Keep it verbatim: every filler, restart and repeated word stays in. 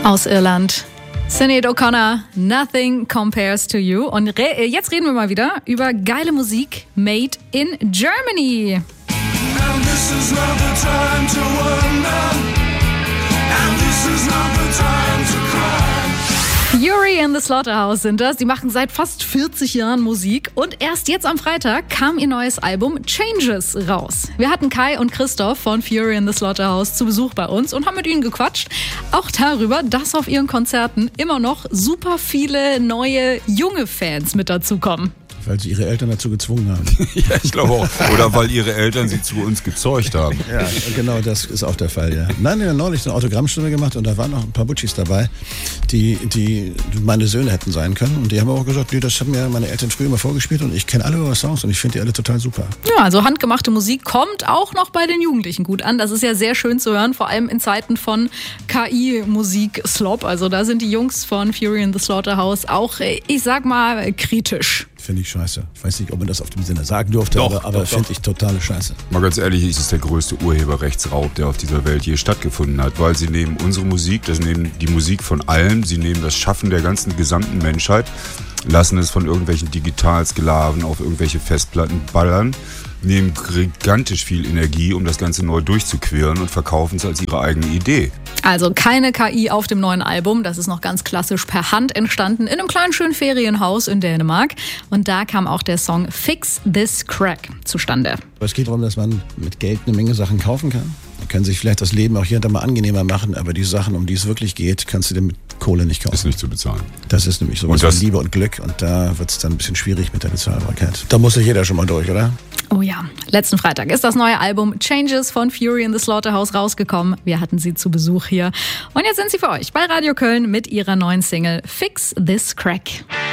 Aus Irland. Sinead O'Connor, Nothing Compares to You. Und re- jetzt reden wir mal wieder über geile Musik made in Germany. And this is not the time to wonder. And this is not the time to cry. Fury in the Slaughterhouse sind das. Die machen seit fast vierzig Jahren Musik und erst jetzt am Freitag kam ihr neues Album Changes raus. Wir hatten Kai und Christoph von Fury in the Slaughterhouse zu Besuch bei uns und haben mit ihnen gequatscht. Auch darüber, dass auf ihren Konzerten immer noch super viele neue junge Fans mit dazukommen. Weil sie ihre Eltern dazu gezwungen haben. Ja, ich glaube auch. Oder weil ihre Eltern sie zu uns gezeugt haben. Ja, genau, das ist auch der Fall, ja. Nein, wir haben neulich eine Autogrammstunde gemacht und da waren noch ein paar Butchis dabei, die, die meine Söhne hätten sein können. Und die haben auch gesagt, nee, das haben mir meine Eltern früher mal vorgespielt und ich kenne alle eure Songs und ich finde die alle total super. Ja, also handgemachte Musik kommt auch noch bei den Jugendlichen gut an. Das ist ja sehr schön zu hören, vor allem in Zeiten von K I-Musik-Slop. Also da sind die Jungs von Fury in the Slaughterhouse auch, ich sag mal, kritisch. Finde ich scheiße. Ich weiß nicht, ob man das auf dem Sinne sagen durfte, Doch, aber, aber doch, finde doch. ich totale Scheiße. Mal ganz ehrlich, es ist der größte Urheberrechtsraub, der auf dieser Welt je stattgefunden hat. Weil sie nehmen unsere Musik, das nehmen die Musik von allen, sie nehmen das Schaffen der ganzen gesamten Menschheit, lassen es von irgendwelchen Digitalsklaven auf irgendwelche Festplatten ballern, nehmen gigantisch viel Energie, um das Ganze neu durchzuqueren und verkaufen es als ihre eigene Idee. Also keine K I auf dem neuen Album, das ist noch ganz klassisch per Hand entstanden in einem kleinen schönen Ferienhaus in Dänemark. Und da kam auch der Song Fix This Crack zustande. Aber es geht darum, dass man mit Geld eine Menge Sachen kaufen kann. Man kann sich vielleicht das Leben auch hier und da mal angenehmer machen, aber die Sachen, um die es wirklich geht, kannst du dir mit Kohle nicht kaufen. Ist nicht zu bezahlen. Das ist nämlich sowas Und das- wie Liebe und Glück und da wird es dann ein bisschen schwierig mit der Bezahlbarkeit. Da muss sich jeder schon mal durch, oder? Oh ja, letzten Freitag ist das neue Album Changes von Fury in the Slaughterhouse rausgekommen. Wir hatten sie zu Besuch hier. Und jetzt sind sie für euch bei Radio Köln mit ihrer neuen Single Fix This Crack.